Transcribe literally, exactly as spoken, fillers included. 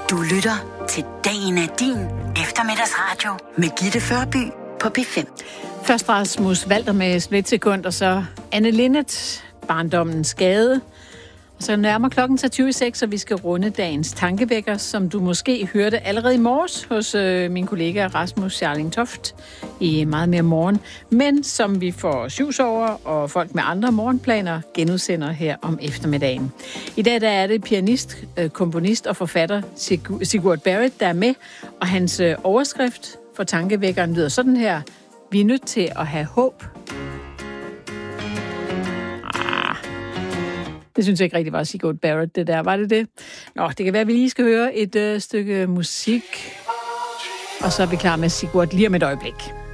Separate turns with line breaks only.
Du lytter til Dagen er din eftermiddagsradio med Gitte Førby på P fem.
Først Rasmus Walter med splitsekund, og så Anne Linnet, barndommens gade. Og så nærmer klokken til tyve i seks, og vi skal runde dagens tankevækker, som du måske hørte allerede i morges hos øh, min kollega Rasmus Charling Toft i Meget mere morgen, men som vi får syvs over, og folk med andre morgenplaner genudsender her om eftermiddagen. I dag der er det pianist, øh, komponist og forfatter Sig- Sigurd Barrett, der er med, og hans øh, overskrift for tankevækkeren lyder sådan her: Vi er nødt til at have håb. Det synes jeg ikke rigtig var Sigurd Barrett, det der. Var det det? Nå, det kan være, at vi lige skal høre et øh, stykke musik. Og så er vi klar med Sigurd lige om et øjeblik.